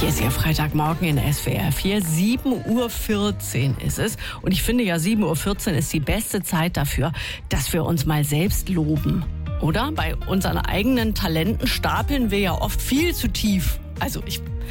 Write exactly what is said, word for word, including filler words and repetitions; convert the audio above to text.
Hier ist Ihr Freitagmorgen in S W R vier. sieben Uhr vierzehn ist es. Und ich finde ja, sieben Uhr vierzehn ist die beste Zeit dafür, dass wir uns mal selbst loben. Oder? Bei unseren eigenen Talenten stapeln wir ja oft viel zu tief. Also ich